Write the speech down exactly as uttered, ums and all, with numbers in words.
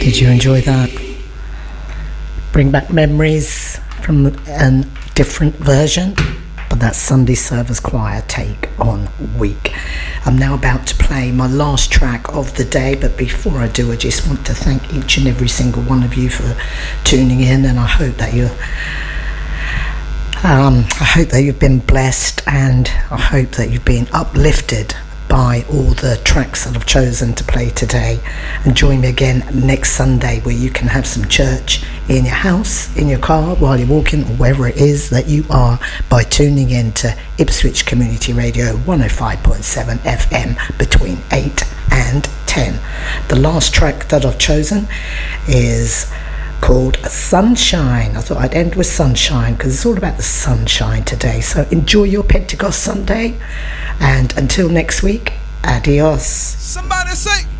Did you enjoy that? Bring back memories from a different version, but that's Sunday Service Choir Take on Week. I'm now about to play my last track of the day, but before I do, I just want to thank each and every single one of you for tuning in, and I hope that you um, I hope that you've been blessed, and I hope that you've been uplifted by all the tracks that I've chosen to play today. And join me again next Sunday, where you can have some church in your house, in your car, while you're walking, or wherever it is that you are, by tuning in to Ipswich Community Radio one oh five point seven F M between eight and ten. The last track that I've chosen is called Sunshine. I thought I'd end with Sunshine because it's all about the sunshine today. So enjoy your Pentecost Sunday, and until next week, adios. Somebody say